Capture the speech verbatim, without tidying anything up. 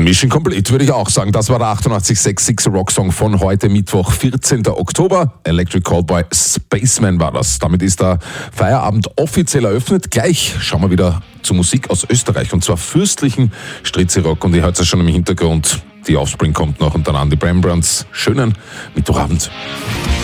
Mission complete, würde ich auch sagen. Das war der achtundachtzig Komma sechs Rocksong von heute Mittwoch, vierzehnten Oktober. Electric Callboy Spaceman war das. Damit ist der Feierabend offiziell eröffnet. Gleich schauen wir wieder zur Musik aus Österreich, und zwar fürstlichen Stritzi-Rock. Und ihr hört es ja schon im Hintergrund, die Offspring kommt noch und dann an die Rembrandts. Schönen Mittwochabend.